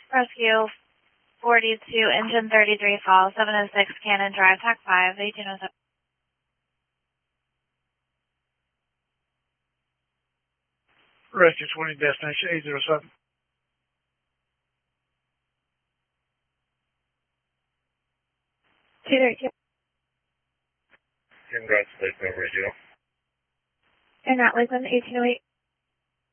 Rescue 42, engine 33 fall, 706 Cannon Drive, TAC 5, 1807. Rescue 20, destination 807. Congrats, Lake Radio. And at Lakeland 1808.